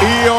Y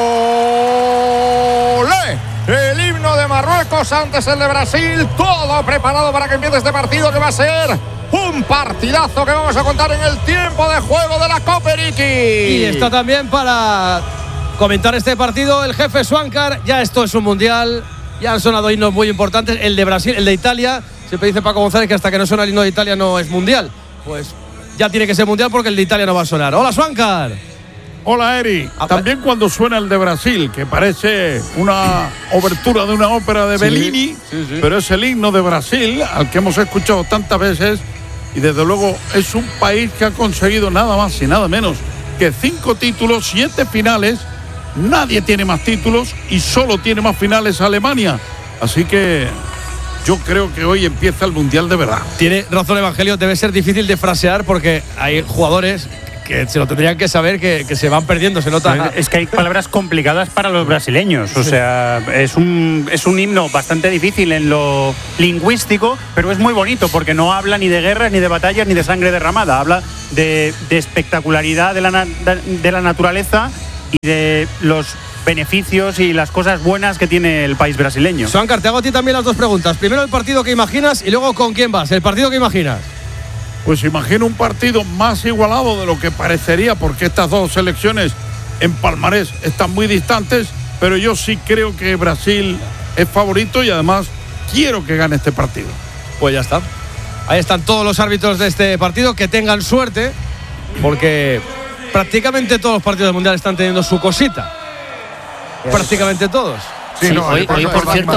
¡olé! El himno de Marruecos, antes el de Brasil. Todo preparado para que empiece este partido, que va a ser un partidazo que vamos a contar en el tiempo de juego de la Copa Iriki. Y está también para comentar este partido el jefe Swankar. Ya esto es un mundial, ya han sonado himnos muy importantes. El de Brasil, el de Italia, siempre dice Paco González que hasta que no suena el himno de Italia no es mundial. Pues ya tiene que ser mundial porque el de Italia no va a sonar. Hola, Swankar. Hola, Eri. También cuando suena el de Brasil, que parece una obertura de una ópera de Bellini, sí. Pero es el himno de Brasil, al que hemos escuchado tantas veces, y desde luego es un país que ha conseguido nada más y nada menos que 5 títulos, 7 finales. Nadie tiene más títulos y solo tiene más finales Alemania. Así que yo creo que hoy empieza el Mundial de verdad. Tiene razón Evangelio, debe ser difícil de frasear porque hay jugadores que se lo tendrían que saber, que se van perdiendo, se nota. Es que hay palabras complicadas para los brasileños. O sea, es un himno bastante difícil en lo lingüístico, pero es muy bonito porque no habla ni de guerras, ni de batallas, ni de sangre derramada. Habla de espectacularidad de la naturaleza y de los beneficios y las cosas buenas que tiene el país brasileño. Swankar, te hago a ti también las dos preguntas. Primero el partido que imaginas y luego con quién vas. El partido que imaginas. Pues imagino un partido más igualado de lo que parecería, porque estas dos selecciones en palmarés están muy distantes, pero yo sí creo que Brasil es favorito y además quiero que gane este partido. Pues ya está. Ahí están todos los árbitros de este partido, que tengan suerte, porque prácticamente todos los partidos del Mundial están teniendo su cosita. Prácticamente todos. Sí, no, hoy por cierto,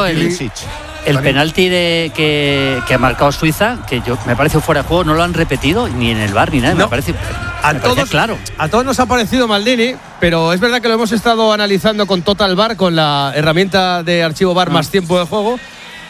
el penalti que ha marcado Suiza, que me parece fuera de juego, no lo han repetido ni en el VAR ni nada. No. Me parece claro. A todos nos ha parecido Maldini, pero es verdad que lo hemos estado analizando con Total VAR, con la herramienta de archivo VAR más tiempo de juego.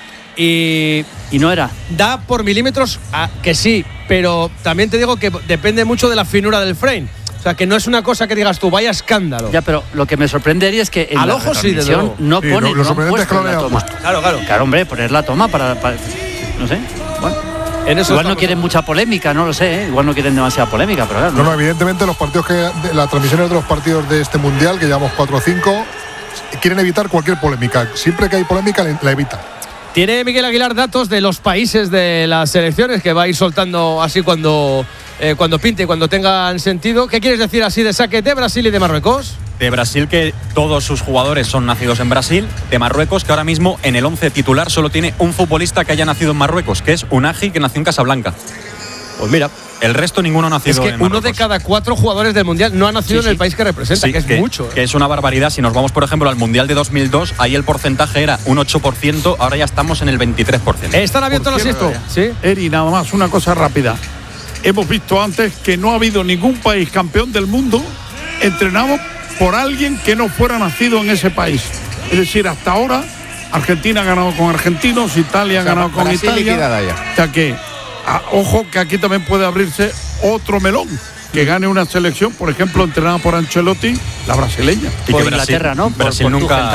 Y no era. Da por milímetros que sí, pero también te digo que depende mucho de la finura del frame. O sea, que no es una cosa que digas tú, vaya escándalo. Ya, pero lo que me sorprendería es que en al la ojo sí, desde luego. no pone, lo sorprendente es que la toma. Claro, hombre, poner la toma para no sé. Bueno. Igual no quieren mucha polémica, no lo sé, ¿eh? Igual no quieren demasiada polémica, pero claro. No, evidentemente los partidos las transmisiones de los partidos de este mundial, que llevamos 4 o 5, quieren evitar cualquier polémica. Siempre que hay polémica, la evitan. Tiene Miguel Aguilar datos de los países de las selecciones que va a ir soltando así cuando pinte, cuando tengan sentido. ¿Qué quieres decir así de saque de Brasil y de Marruecos? De Brasil, que todos sus jugadores son nacidos en Brasil. De Marruecos, que ahora mismo en el 11 titular solo tiene un futbolista que haya nacido en Marruecos, que es Unagi, que nació en Casablanca. Pues mira, el resto ninguno ha nacido en Marruecos. Es que uno de cada 4 jugadores del Mundial no ha nacido en el país que representa, que es mucho. Que es una barbaridad. Si nos vamos, por ejemplo, al Mundial de 2002, ahí el porcentaje era un 8%, ahora ya estamos en el 23%. ¿Están abiertos los esto? Sí. Eri, nada más, una cosa rápida. Hemos visto antes que no ha habido ningún país campeón del mundo entrenado por alguien que no fuera nacido en ese país. Es decir, hasta ahora Argentina ha ganado con argentinos, Italia ha ganado con Italia. O sea que, ojo, que aquí también puede abrirse otro melón. Que gane una selección, por ejemplo, entrenada por Ancelotti, la brasileña. Y por Inglaterra, ¿no? Brasil nunca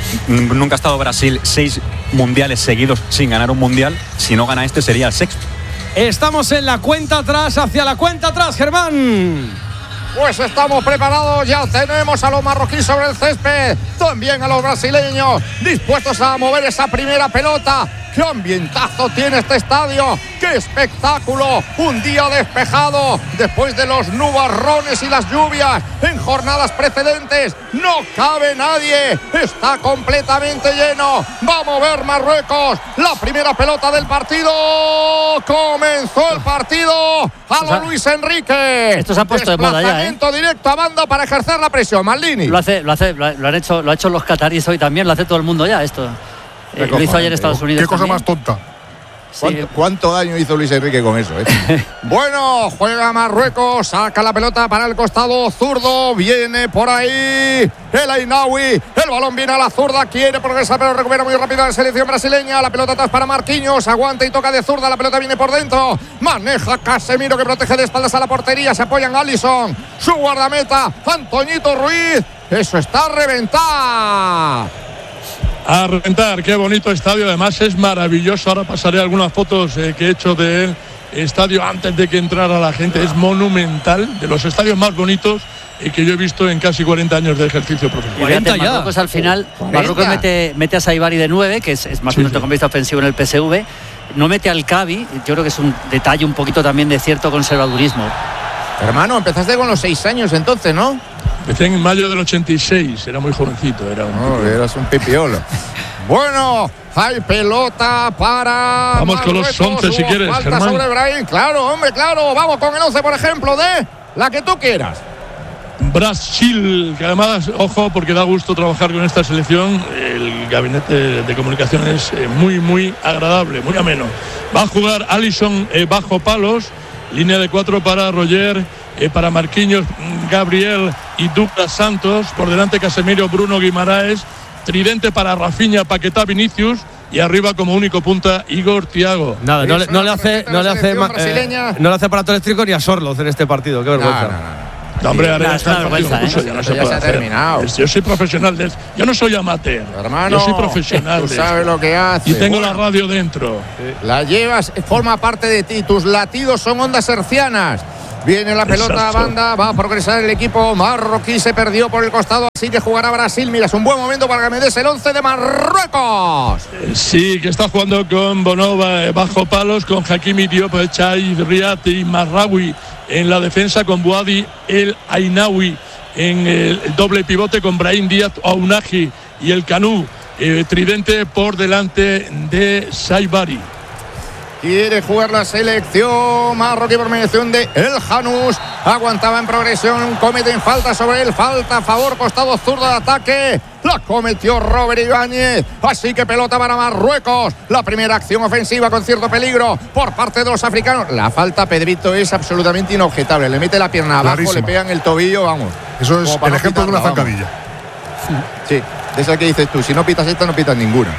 ha estado Brasil 6 mundiales seguidos sin ganar un mundial. Si no gana este, sería el 6º. Estamos en la cuenta atrás, hacia la cuenta atrás, Germán. Pues estamos preparados, ya tenemos a los marroquíes sobre el césped, también a los brasileños, dispuestos a mover esa primera pelota. ¡Qué ambientazo tiene este estadio! ¡Qué espectáculo! Un día despejado después de los nubarrones y las lluvias en jornadas precedentes. ¡No cabe nadie! ¡Está completamente lleno! ¡Va a mover Marruecos! ¡La primera pelota del partido! ¡Comenzó el partido! ¡A lo Luis Enrique! Esto se ha puesto de moda ya, ¿eh? Desplazamiento directo a banda para ejercer la presión. Maldini. Lo ha hecho los cataríes hoy también, lo hace todo el mundo ya esto. Lo hizo ayer Estados Unidos. Qué cosa también. más tonta. Sí. ¿Cuánto daño hizo Luis Enrique con eso? Bueno, juega Marruecos, saca la pelota para el costado zurdo, viene por ahí el Ainaoui, el balón viene a la zurda, quiere progresar pero recupera muy rápido la selección brasileña, la pelota atrás para Marquinhos, aguanta y toca de zurda, la pelota viene por dentro, maneja Casemiro que protege de espaldas a la portería, se apoya en Alisson, su guardameta, Antoñito Ruiz, eso está a reventar. A reventar, qué bonito estadio, además es maravilloso. Ahora pasaré algunas fotos que he hecho del estadio antes de que entrara la gente. Es monumental, de los estadios más bonitos que yo he visto en casi 40 años de ejercicio profesional. 40 ya. Marruecos al final, Marruecos mete a Saibari de 9, que es más o menos centrocampista ofensivo en el PSV. No mete al Cavi, yo creo que es un detalle un poquito también de cierto conservadurismo. Hermano, empezaste con los 6 años entonces, ¿no? Empecé en mayo del 86, era muy jovencito. Eras un pipiolo. Bueno, hay pelota para Vamos Marruecos. con los 11 si quieres, falta Germán. sobre Brahim. Claro, hombre, claro. Vamos con el 11, por ejemplo, de la que tú quieras. Brasil, que además, ojo, porque da gusto trabajar con esta selección. El gabinete de comunicación es muy, muy agradable, muy ameno. Va a jugar Alisson bajo palos. Línea de 4 para Roger, para Marquinhos, Gabriel y Douglas Santos. Por delante Casemiro, Bruno Guimaraes. Tridente para Rafinha, Paquetá, Vinicius. Y arriba como único punta Igor Thiago. Nada, no le hace para todo eléctrico ni a Sorloz en este partido. Qué vergüenza. No, hombre, ahora es una vergüenza, ya se ha terminado. Yo soy profesional de yo no soy amateur. Hermano, yo soy profesional. Tú sabes lo que hace. Y tengo la radio dentro. La llevas, forma parte de ti. Tus latidos son ondas hercianas. Viene la pelota a banda, va a progresar el equipo marroquí, se perdió por el costado, así que jugará Brasil. Mira, es un buen momento para que me des el 11 de Marruecos. Sí, que está jugando con Bonova bajo palos, con Hakimi Diop, Chai, Riat y Marraoui en la defensa, con Bouadi, El Ainaoui en el doble pivote, con Brahim Díaz, Ounahi y el Canú. Tridente por delante de Saibari. Quiere jugar la selección marroquí por mediación de El Janús. Aguantaba en progresión, cometen falta sobre él. Falta a favor, costado zurdo de ataque. La cometió Robert Ibáñez. Así que pelota para Marruecos. La primera acción ofensiva con cierto peligro por parte de los africanos. La falta, Pedrito, es absolutamente inobjetable. Le mete la pierna abajo, Clarísimo. le pegan el tobillo, vamos. Eso es el ejemplo de una zancadilla. Sí, de esa que dices tú. Si no pitas esta, no pitas ninguna.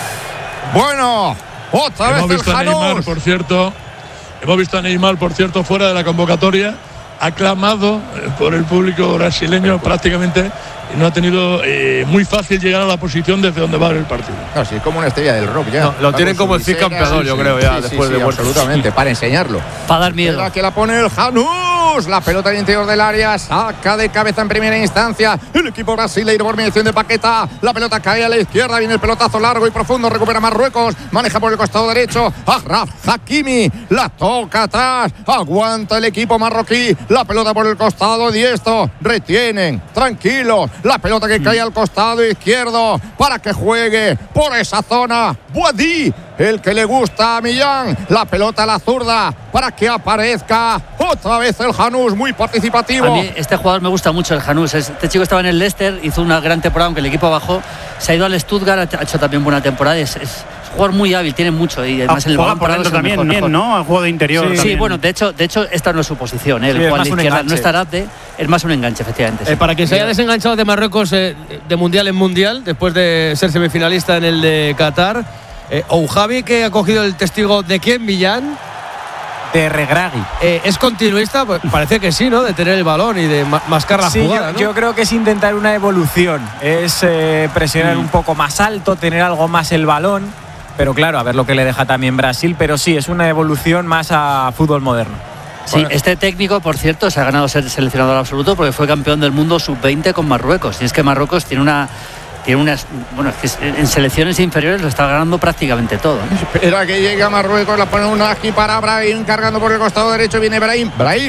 Bueno, otra vez Hemos visto el a Neymar, Janús. por cierto. Hemos visto a Neymar, por cierto, fuera de la convocatoria, aclamado por el público brasileño prácticamente, y no ha tenido muy fácil llegar a la posición desde donde va el partido. No, sí, es como una estrella del rock ya. No, lo tienen como el Cid campeador, yo creo, ya, después de muerto. Absolutamente, para enseñarlo. Para dar miedo. Espera que la pone el Janús. La pelota al interior del área. Saca de cabeza en primera instancia el equipo brasileño por mediación de Paquetá. La pelota cae a la izquierda. Viene el pelotazo largo y profundo. Recupera Marruecos. Maneja por el costado derecho. Achraf Hakimi. La toca atrás. Aguanta el equipo marroquí. La pelota por el costado diestro. Retienen. Tranquilos. La pelota que cae al costado izquierdo. Para que juegue por esa zona. Bouadi. El que le gusta a Millán. La pelota a la zurda para que aparezca otra vez el Janús, muy participativo. A mí este jugador me gusta mucho, el Janús. Este chico estaba en el Leicester, hizo una gran temporada, aunque el equipo bajó. Se ha ido al Stuttgart, ha hecho también buena temporada. Es un jugador muy hábil, tiene mucho. Y además en el balón parado también, mejor. ¿no? Al juego de interior. Sí, bueno, de hecho esta no es su posición. El juego a la izquierda no está Arabde, es más un enganche, efectivamente. Sí. Para que se haya desenganchado de Marruecos de mundial en mundial, después de ser semifinalista en el de Qatar. Oujavi, que ha cogido el testigo de quién, Millán. De Regragui. ¿Es continuista? Pues parece que sí, ¿no? De tener el balón y de mascar la jugada, ¿no? Yo creo que es intentar una evolución. Es presionar un poco más alto, tener algo más el balón. Pero claro, a ver lo que le deja también Brasil. Pero sí, es una evolución más a fútbol moderno. Sí, bueno, este técnico, por cierto, se ha ganado ser seleccionador absoluto porque fue campeón del mundo sub-20 con Marruecos. Y es que Marruecos tiene unas. Bueno, es que en selecciones inferiores lo está ganando prácticamente todo. Espera que llegue a Marruecos, la pone una aquí para Brahim, cargando por el costado derecho, viene Brahim,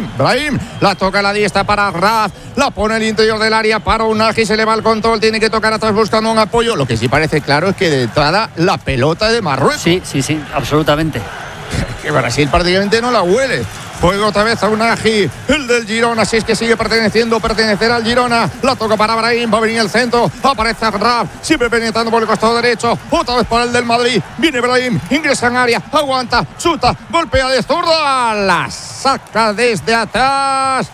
la toca a la diestra para Raf, la pone al interior del área para Unagi, se le va el control, tiene que tocar atrás buscando un apoyo. Lo que sí parece claro es que de entrada la pelota de Marruecos. Sí, absolutamente. Que Brasil prácticamente no la huele. Juega otra vez a Unagi, el del Girona, si es que sigue pertenecerá al Girona. La toca para Brahim, va a venir el centro, aparece Raf, siempre penetrando por el costado derecho, otra vez para el del Madrid, viene Brahim, ingresa en área, aguanta, chuta, golpea de zurda, la saca desde atrás,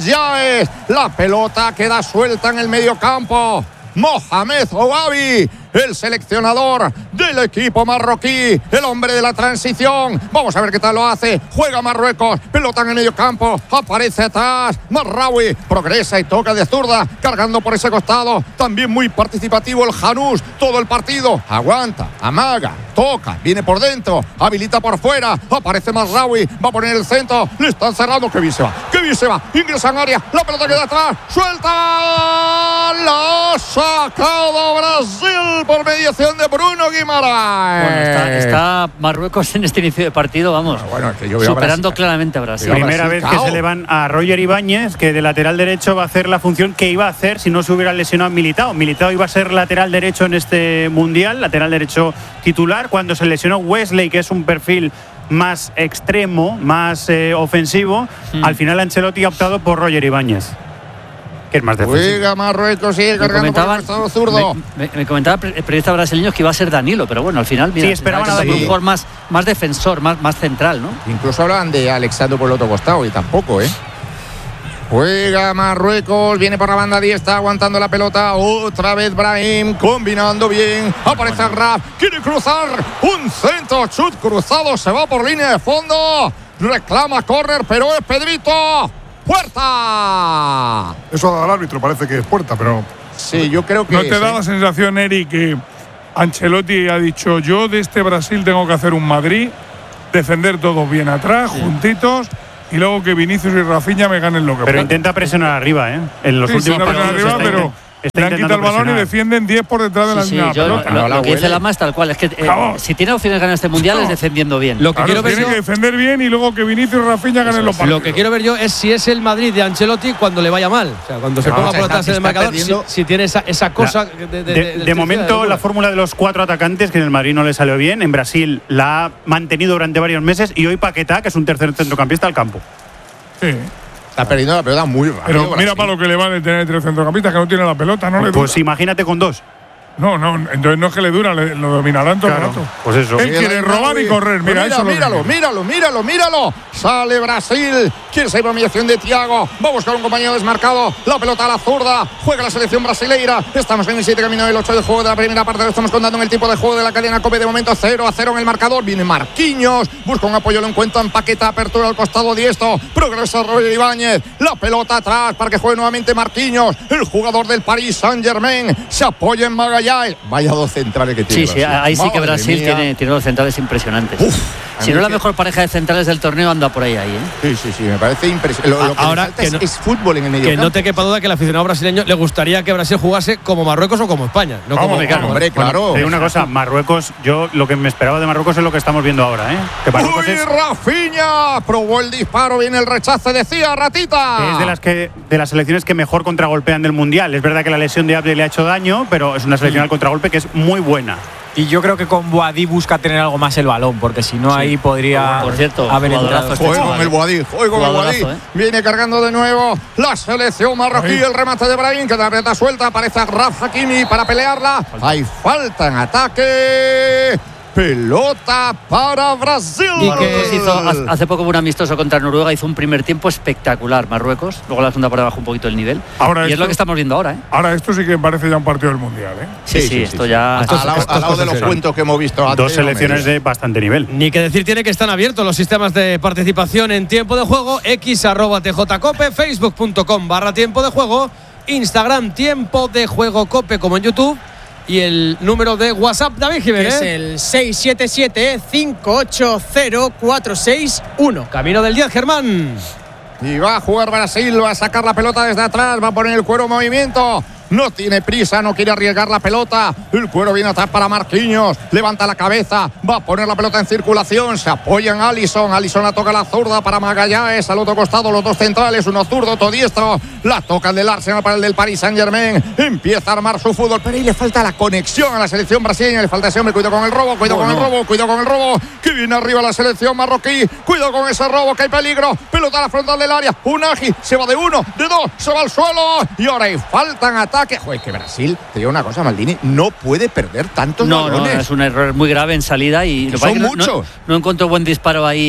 Magalhães, la pelota queda suelta en el medio campo. Mohamed Ouabi, el seleccionador del equipo marroquí, el hombre de la transición. Vamos a ver qué tal lo hace. Juega Marruecos, pelota en el medio campo, aparece atrás Mazraoui, progresa y toca de zurda, cargando por ese costado. También muy participativo el Janús, todo el partido. Aguanta, amaga, toca, viene por dentro, habilita por fuera, aparece Mazraoui, va a poner el centro, le están cerrando. Qué bien se va, ingresa en área, la pelota queda atrás, suelta, la ha sacado Brasil por mediación de Bruno Guimaraes. Bueno, está Marruecos en este inicio de partido, vamos, es que yo veo superando claramente a Brasil. Primera vez que se le van a Roger Ibáñez, que de lateral derecho va a hacer la función que iba a hacer si no se hubiera lesionado Militao. Militao iba a ser lateral derecho en este mundial, lateral derecho titular. Cuando se lesionó Wesley, que es un perfil más extremo, más ofensivo, al final Ancelotti ha optado por Roger Ibáñez, que es más defensivo. Juega Marruecos, sigue cargando por el costado zurdo. Me comentaba el periodista brasileño que iba a ser Danilo, pero bueno, al final mira, sí, esperaban a Danilo. Un jugador más defensor, más central, ¿no? Incluso hablaban de Alexandro por el otro costado y tampoco, Juega Marruecos, viene por la banda diestra, aguantando la pelota. Otra vez Brahim, combinando bien. Aparece Raf, quiere cruzar. Un centro, chut cruzado, se va por línea de fondo. Reclama córner, pero es Pedrito. ¡Puerta! Eso ha dado al árbitro, parece que es puerta, pero. Sí, yo creo que. ¿No te da la sensación, Eri, que Ancelotti ha dicho: yo de este Brasil tengo que hacer un Madrid, defender todos bien atrás, juntitos, y luego que Vinicius y Rafinha me ganen lo que Pero puedan? intenta presionar arriba, En los últimos partidos arriba, pero le han quitado el balón y defienden 10 por detrás de la línea de la pelota. Lo que dice Lama es tal cual. Es que si tiene opciones de ganar este mundial es defendiendo bien. Lo que quiero ver tiene que defender bien y luego que Vinicius y Rafinha ganen los partidos. Lo que quiero ver yo es si es el Madrid de Ancelotti cuando le vaya mal. O sea, cuando se ponga por atrás en el marcador, si tiene esa cosa. De momento, la fórmula de los 4 atacantes, que en el Madrid no le salió bien, en Brasil la ha mantenido durante varios meses, y hoy Paquetá, que es un tercer centrocampista al campo. Sí. Está perdiendo la pelota muy rápido. Pero mira Brasil. para lo que le vale tener 3 centrocampistas, que no tiene la pelota, no le dura. Pues imagínate con 2. No, entonces no es que le dura, lo dominarán todo el rato. Pues eso. Él quiere robar y correr, mira, eso míralo. Sale Brasil, quiere salir por mediación de Thiago, va a buscar un compañero desmarcado, la pelota a la zurda, juega la selección brasileira. Estamos en el 7 camino del 8 del juego de la primera parte, lo estamos contando en el tipo de juego de la cadena COPE. De momento 0-0 en el marcador, viene Marquinhos, busca un apoyo, lo encuentra en Paquetá, apertura al costado diestro, progresa Roger Ibáñez, la pelota atrás para que juegue nuevamente Marquinhos, el jugador del Paris Saint-Germain, se apoya en Magallanes. Vaya dos centrales que tiene. Sí, ahí sí que Brasil tiene dos centrales impresionantes. Si no la mejor pareja de centrales del torneo, anda por ahí, Sí, me parece impresionante. Lo ahora que falta es fútbol en el medio que campo. no te quepa duda que el aficionado brasileño le gustaría que Brasil jugase como Marruecos o como España, no como Mexicano. Hombre, claro. Te digo una cosa, Marruecos, yo lo que me esperaba de Marruecos es lo que estamos viendo ahora, Que Marruecos Rafinha probó el disparo, viene el rechace, decía Ratita. Es de las selecciones que mejor contragolpean del mundial. Es verdad que la lesión de Abde le ha hecho daño, pero es una selección al contragolpe que es muy buena. Y yo creo que con Boadí busca tener algo más el balón, porque si no ahí podría por cierto, haber entrado. Juego con el Boadí. Viene cargando de nuevo la selección marroquí. El remate de Brahim, que la reta suelta. Aparece Raf Hakimi para pelearla. Hay falta en ataque. Pelota para Brasil. Y que hizo hace poco un amistoso contra Noruega, hizo un primer tiempo espectacular Marruecos, luego la segunda por debajo un poquito el nivel. Ahora y es lo que estamos viendo ahora. Ahora esto sí que parece ya un partido del mundial. Sí, esto ya. Al lado de los cuentos que hemos visto antes. Dos selecciones de bastante nivel. Ni que decir tiene que están abiertos los sistemas de participación en tiempo de juego. X@TJCope, Facebook.com/tiempo de juego, Instagram tiempo de juego Cope como en YouTube. Y el número de WhatsApp, David Jiménez. Es el 677-580-461. Camino del 10, Germán. Y va a jugar Brasil, va a sacar la pelota desde atrás, va a poner el cuero en movimiento. No tiene prisa, no quiere arriesgar la pelota. El cuero viene atrás para Marquinhos. Levanta la cabeza, va a poner la pelota en circulación. Se apoya en Alisson. Alisson la toca a la zurda para Magallanes. Al otro costado los dos centrales, uno zurdo, otro diestro. La toca el del Arsenal para el del Paris Saint-Germain. Empieza a armar su fútbol, pero ahí le falta la conexión a la selección brasileña. Le falta ese hombre. Cuidado con el robo, cuidado con el robo. Que viene arriba la selección marroquí. Cuidado con ese robo, que hay peligro. Pelota a la frontal del área. Unagi se va de uno, de dos, se va al suelo. Y ahora hay falta en ataque. Joder, que Brasil, te digo una cosa, Maldini, no puede perder tantos balones. No, es un error muy grave en salida y son muchos. No encontró buen disparo ahí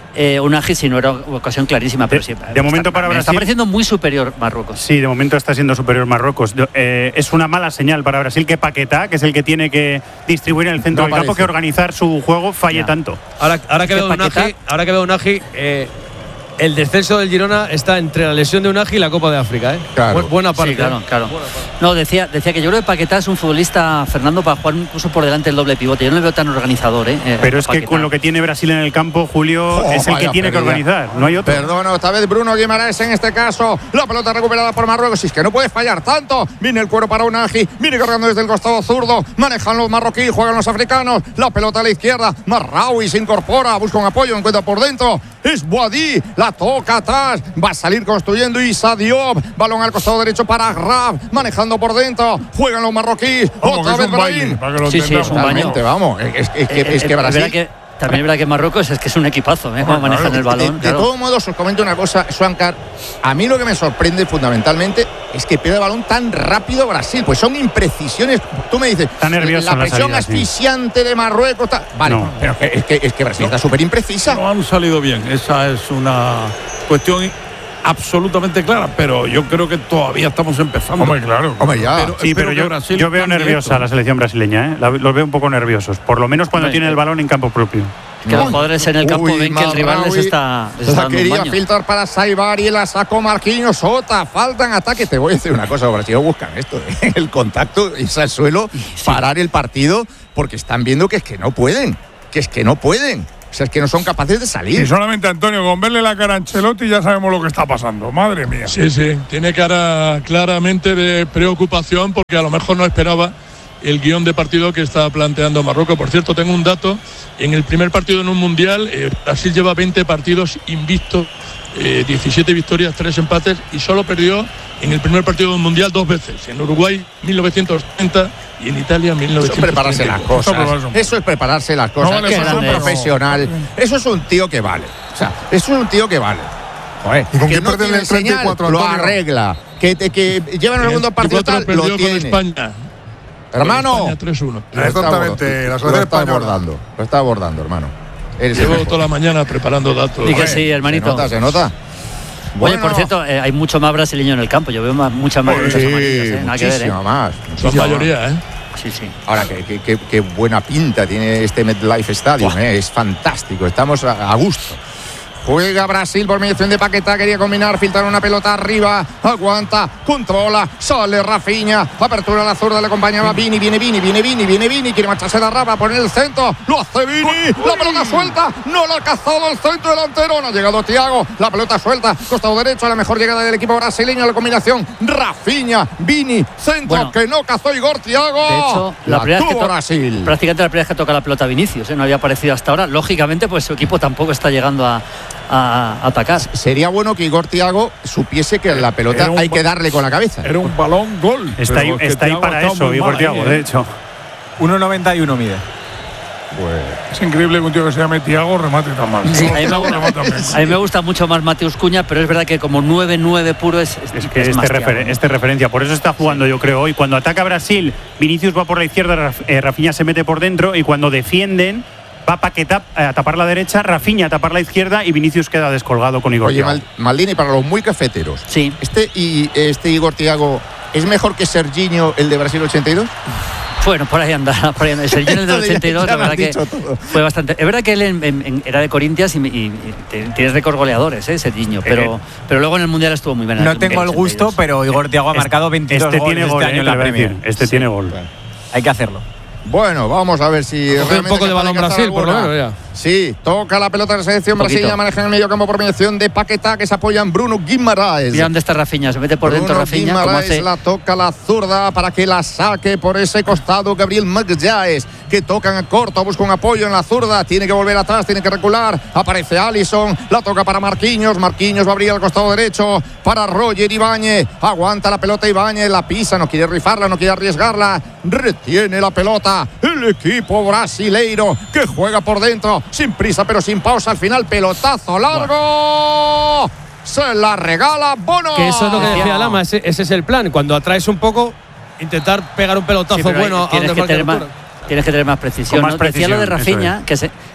Unai sí no era una ocasión clarísima, pero sí. De momento para Brasil está pareciendo muy superior Marruecos. Sí, de momento está siendo superior Marruecos. Es una mala señal para Brasil que Paquetá, que es el que tiene que distribuir en el centro del campo, que organizar su juego, falle tanto. Ahora que veo Unai, el descenso del Girona está entre la lesión de Unai y la Copa de África, ¿eh? Claro. Buena parte. Sí, claro. No, decía que yo creo que Paquetá es un futbolista, Fernando, para jugar incluso por delante del doble pivote. Yo no le veo tan organizador, Pero es Paquetá. que con lo que tiene Brasil en el campo, Julio, es el que tiene que organizar. No hay otro. Perdón, otra vez Bruno Guimaraes en este caso. La pelota recuperada por Marruecos. Y es que no puede fallar tanto. Viene el cuero para Unai. Viene cargando desde el costado zurdo. Manejan los marroquíes, juegan los africanos. La pelota a la izquierda. Marraoui se incorpora, busca un apoyo, encuentra por dentro. Es Boadí, la toca atrás. Va a salir construyendo Issa Diop. Balón al costado derecho para Rab. Manejando por dentro. Juegan los marroquíes. Otra vez Brahim. Sí, es un baño. Vamos. Es que Brasil. También es verdad que Marruecos es que es un equipazo, cómo manejan el balón. De todos modos, os comento una cosa, Swankar. A mí lo que me sorprende fundamentalmente es que pierde el balón tan rápido Brasil. Pues son imprecisiones. Tú me dices, está nervioso, la presión asfixiante de Marruecos. Vale, no. Pero es que Brasil está súper imprecisa. No han salido bien. Esa es una cuestión absolutamente clara, pero yo creo que todavía estamos empezando. Hombre, claro. Hombre, ya. Pero yo veo nerviosa a la selección brasileña, los veo un poco nerviosos, por lo menos cuando tiene el balón en campo propio. Que los jugadores en el campo ven que el rival les está dando un quería baño. filtrar para Saibari y la sacó Marquinhos. Sota, faltan ataques. Te voy a decir una cosa, Brasil buscan esto, el contacto, irse al suelo, parar el partido, porque están viendo que es que no pueden. O sea, es que no son capaces de salir. Y solamente, Antonio, con verle la cara a Ancelotti ya sabemos lo que está pasando. Madre mía. Sí, tiene cara claramente de preocupación porque a lo mejor no esperaba el guión de partido que está planteando Marruecos. Por cierto, tengo un dato. En el primer partido en un mundial, Brasil lleva 20 partidos invicto, 17 victorias, 3 empates, y solo perdió en el primer partido del mundial 2 veces. En Uruguay, 1930, y en Italia, 1930. Eso es prepararse las cosas. Eso es prepararse las cosas. Eso es un profesional. Eso es un tío que vale. O sea, eso es un tío que vale. Joder, ¿y con que qué no perden tiene el 34, lo Antonio? arregla. Que llevan el segundo partido tal, lo tiene. España. Hermano, España 3-1. Exactamente, la lo está abordando, hermano. Llevo toda la mañana preparando datos. Y que sí, hermanito. Se nota. Oye, por cierto, hay mucho más brasileño en el campo. Yo veo muchas más amarillas, nada que ver, más. La mayoría, Sí. Ahora, qué buena pinta tiene este MetLife Stadium, es fantástico. Estamos a gusto. Juega Brasil por mediación de Paquetá, quería combinar, filtrar una pelota arriba, aguanta, controla, sale Rafinha, apertura a la zurda, le acompañaba Vini, viene Vini, quiere marcharse la raba, poner el centro, lo hace Vini, la pelota suelta, no la ha cazado el centro delantero, no ha llegado Thiago, la pelota suelta, costado derecho, la mejor llegada del equipo brasileño, la combinación, Rafinha, Vini, centro que no cazó Igor Thiago. De hecho, Brasil. Prácticamente la primera vez que toca la pelota Vinicius, no había aparecido hasta ahora, lógicamente pues su equipo tampoco está llegando a atacar. Sería bueno que Igor Thiago supiese que la pelota hay que darle con la cabeza. Era un balón gol. Está ahí para eso, Igor Thiago, de hecho. 1,91 mide. Pues es increíble que un tío que se llame Thiago remate tan mal. Sí, a mí me gusta mucho más Mateus Cunha, pero es verdad que como 9-9 puro es que este referencia. Por eso está jugando, yo creo, hoy. Cuando ataca Brasil, Vinicius va por la izquierda, Rafinha se mete por dentro, y cuando defienden, va Paquetá a tapar la derecha, Rafinha a tapar la izquierda, y Vinicius queda descolgado con Igor Thiago. Oye, Maldini, para los muy cafeteros, sí. Este Igor Thiago es mejor que Serginho, el de Brasil 82. Bueno, por ahí anda. Serginho, el del 82, la verdad que fue bastante. Es verdad que él era de Corinthians y tiene récord goleadores, Serginho, pero luego en el mundial estuvo muy bien. No tengo el gusto, pero Igor Thiago ha marcado 22 goles este año en la Premier. Tiene gol. Hay que hacerlo. Bueno, vamos a ver si un poco de balón Brasil, por lo menos ya. Sí, toca la pelota de la selección brasileña, maneja en el medio campo por mediación de Paquetá, que se apoya en Bruno Guimaraes. Mira dónde está Rafinha, se mete por dentro Rafinha. Guimaraes la toca la zurda para que la saque por ese costado Gabriel Magalhães, que tocan en corto, busca un apoyo en la zurda, tiene que volver atrás, tiene que recular, aparece Alisson, la toca para Marquinhos va a abrir al costado derecho para Roger Ibáñez, aguanta la pelota Ibáñez, la pisa, no quiere rifarla, no quiere arriesgarla, retiene la pelota el equipo brasileiro que juega por dentro, sin prisa pero sin pausa, al final pelotazo largo, se la regala Bono. Que eso es lo que decía Lama, ese es el plan, cuando atraes un poco, intentar pegar un pelotazo bueno a donde marque la altura. Tienes que tener más precisión. Con más precisión, decía lo de Rafinha, que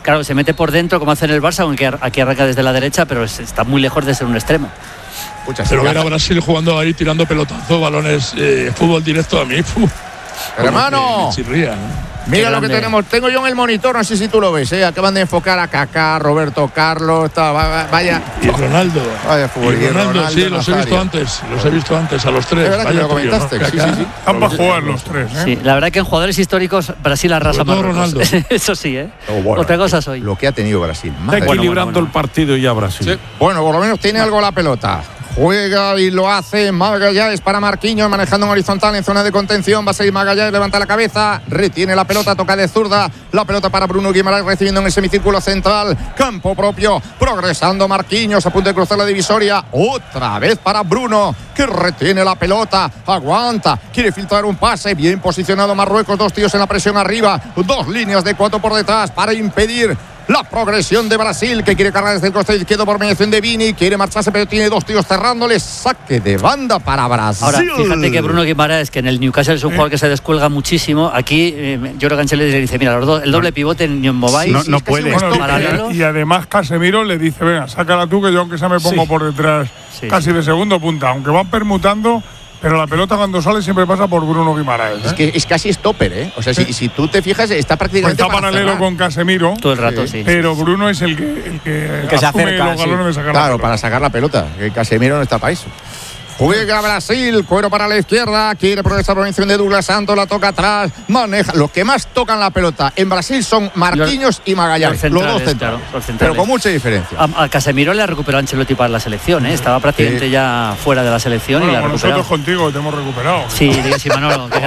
Claro, se mete por dentro como hace en el Barça, aunque aquí arranca desde la derecha, pero está muy lejos de ser un extremo. Pero ver a Brasil jugando ahí, tirando pelotazos, balones, fútbol directo a mí. Hermano, chirría, ¿no? Mira lo que tenemos. Tengo yo en el monitor, no sé si tú lo ves, acaban de enfocar a Kaká, Roberto Carlos, vaya. Y Ronaldo. Vaya fútbol. Y Ronaldo, sí, los he visto antes, a los tres. Es verdad que me lo comentaste. Sí. Están para jugar los tres, ¿eh? Sí, la verdad que en jugadores históricos Brasil arrasa más. Ronaldo. Eso sí, ¿eh? Bueno, otra cosa soy. Lo que ha tenido Brasil. Está equilibrando el partido ya Brasil. Sí. Bueno, por lo menos tiene algo la pelota. Juega y lo hace Magallanes para Marquinhos, manejando en horizontal en zona de contención. Va a seguir Magallanes, levanta la cabeza, retiene la pelota, toca de zurda. La pelota para Bruno Guimaraes, recibiendo en el semicírculo central. Campo propio, progresando Marquinhos, a punto de cruzar la divisoria. Otra vez para Bruno, que retiene la pelota, aguanta, quiere filtrar un pase. Bien posicionado Marruecos, dos tíos en la presión arriba, dos líneas de 4 por detrás para impedir la progresión de Brasil, que quiere cargar desde el costado izquierdo por mediación de Vini, quiere marcharse pero tiene dos tíos cerrándole, saque de banda para Brasil. Ahora, fíjate que Bruno Guimaraes, que en el Newcastle es un jugador que se descuelga muchísimo, aquí yo creo que Ancelotti le dice, mira, el doble pivote en Mobile no puede. Y además Casemiro le dice, venga, sácala tú que yo aunque sea me pongo por detrás casi de segundo punta, aunque van permutando. Pero la pelota cuando sale siempre pasa por Bruno Guimaraes. Es que es casi stopper, ¿eh? O sea, si tú te fijas, está prácticamente. Pues está paralelo con Casemiro. Todo el rato, sí. Pero Bruno es el que se acerca los galones de sacar claro, la pelota. para sacar la pelota. Que Casemiro no está para eso. Juega Brasil, cuero para la izquierda, quiere progresar por mención de Douglas Santos, la toca atrás, maneja. Los que más tocan la pelota en Brasil son Marquinhos y Magallanes, los dos centrales, pero con mucha diferencia. A Casemiro le ha recuperado Ancelotti para la selección, ¿eh? Estaba prácticamente ya fuera de la selección y la ha recuperado. Nosotros contigo te hemos recuperado. Sí, Manolo.